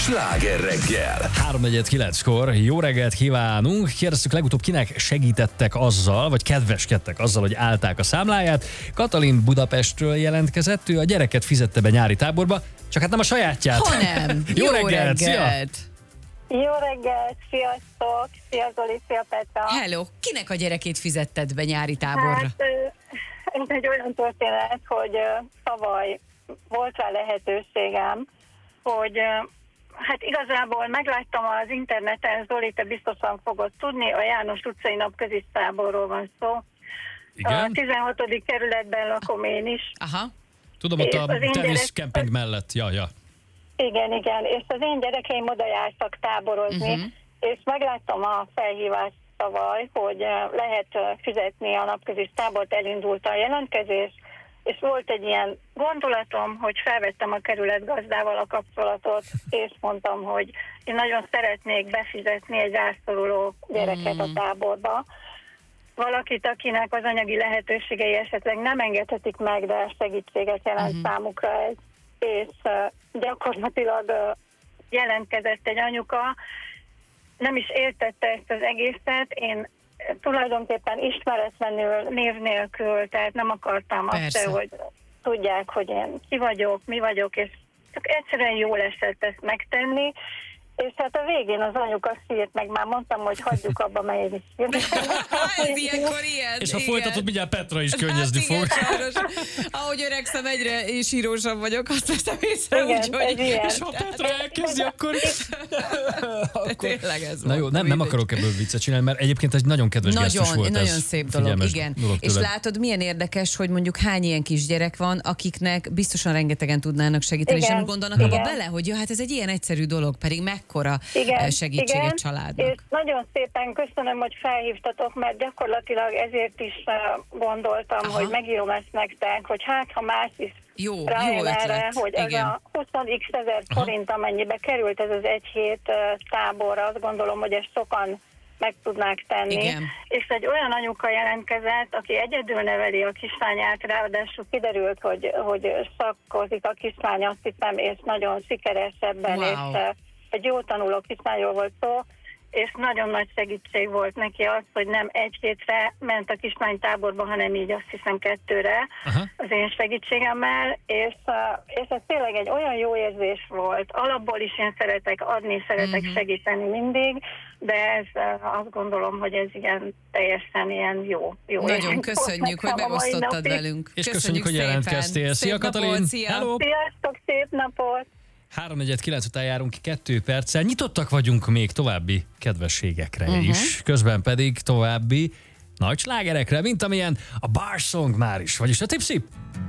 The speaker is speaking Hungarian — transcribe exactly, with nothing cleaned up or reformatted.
Sláger reggel. háromnegyed kilenckor jó reggelt kívánunk. Kérdeztük legutóbb, kinek segítettek azzal, vagy kedveskedtek azzal, hogy állták a számláját. Katalin Budapestről jelentkezett, ő a gyereket fizette be nyári táborba, csak hát nem a sajátját. Ha nem. Jó, Jó reggelt, reggelt. szia! Jó reggelt, sziasztok! Szia Zoli, szia Petra! Hello, kinek a gyerekét fizetted be nyári táborra? Hát ö, ez egy olyan történet, hogy ö, tavaly volt rá lehetőségem, hogy ö, hát igazából megláttam az interneten, Zoli, te biztosan fogod tudni, a János utcai napközi táborról van szó. Igen? A tizenhatodik kerületben lakom én is. Aha. Tudom, ott És a az én teniszkemping gyerek- mellett. Ja, ja. Igen, igen, és az én gyerekeim oda jártak táborozni, Uh-huh. és megláttam a felhívást tavaly, hogy eh, lehet eh, fizetni a napközi tábort, elindult a jelentkezés, és volt egy ilyen gondolatom, hogy felvettem a kerületgazdával a kapcsolatot, és mondtam, hogy én nagyon szeretnék befizetni egy rászoruló gyereket a táborba. Valakit, akinek az anyagi lehetőségei esetleg nem engedhetik meg, de segítséget jelent uh-huh. számukra ez. És uh, gyakorlatilag uh, jelentkezett egy anyuka, nem is értette ezt az egészet, én uh, tulajdonképpen ismeretlenül, név nélkül, tehát nem akartam azt se, hogy tudják, hogy én ki vagyok, mi vagyok, és csak egyszerűen jól esett ezt megtenni, és hát a végén az anyuka sírt, meg már mondtam, hogy hagyjuk abba, mert én is Ez ilyenkor ilyen. És ha igen. folytatod, mindjárt Petra is könnyezni hát igen, fog. sajnos. Ahogy öregszem, egyre sírósabb vagyok, azt veszem észre, Igen, úgyhogy... ez ilyen. És ha Petra elkezdi, akkor... akkor... Tényleg ez Na jó, volt, nem, nem mindegy. akarok ebből viccet csinálni, mert egyébként egy nagyon kedves gesztus Nagyon, volt nagyon ez. szép dolog, Figyelmes igen. dolog És tőled. látod, milyen érdekes, hogy mondjuk hány ilyen kisgyerek van, akiknek biztosan rengetegen tudnának segíteni, Igen, és nem gondolnak igen. abba bele, hogy jó, hát ez egy ilyen egyszerű dolog, pedig mekkora Igen, eh, segítség igen, egy családnak. És nagyon szépen köszönöm, hogy felhívtatok, mert gyakorlatilag ezért is uh, gondoltam, Aha. hogy megírom ezt nektek, hogy hát, ha más is Jó, jó rájön erre, ötlet. hogy ez Igen. a húsz ezer forint, amennyibe került ez az egy hét uh, táborra, azt gondolom, hogy ezt sokan meg tudnák tenni. Igen. És egy olyan anyuka jelentkezett, aki egyedül neveli a kislányát, ráadásul kiderült, hogy, hogy szakkozik a kislány, azt hiszem, és nagyon sikeres ebben, Wow. és uh, egy jó tanuló kislányról volt szó, és nagyon nagy segítség volt neki az, hogy nem egy hétre ment a kislány táborba, hanem így azt hiszem kettőre Aha. az én segítségemmel, és, uh, és ez tényleg egy olyan jó érzés volt. Alapból is én szeretek adni, szeretek Mhm. segíteni mindig, de ez uh, azt gondolom, hogy ez ilyen teljesen ilyen jó. jó Nagyon élmény volt köszönjük, hogy nekem a mai megosztottad napig. velünk. És köszönjük, hogy jelentkeztél. Szia, Szép Katalin! napot, szia. Hello! Sziasztok, szép napot! háromnegyed kilenc után járunk ki kettő perccel. Nyitottak vagyunk még további kedvességekre uh-huh. is. Közben pedig további nagy slágerekre, mint amilyen a Bar Song már is. Vagyis a Tipsy.